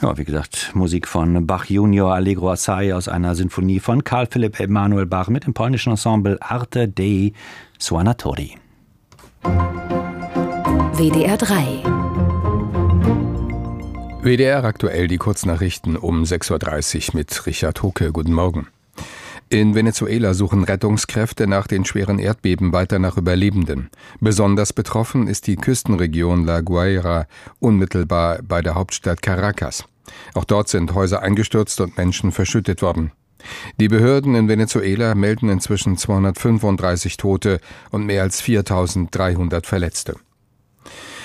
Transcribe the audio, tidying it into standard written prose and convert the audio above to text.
Ja, wie gesagt, Musik von Bach Junior, Allegro Assai aus einer Sinfonie von Carl Philipp Emanuel Bach mit dem polnischen Ensemble Arte dei Suonatori. WDR 3. WDR aktuell, die Kurznachrichten um 6.30 Uhr mit Richard Hucke. Guten Morgen. In Venezuela suchen Rettungskräfte nach den schweren Erdbeben weiter nach Überlebenden. Besonders betroffen ist die Küstenregion La Guaira, unmittelbar bei der Hauptstadt Caracas. Auch dort sind Häuser eingestürzt und Menschen verschüttet worden. Die Behörden in Venezuela melden inzwischen 235 Tote und mehr als 4.300 Verletzte.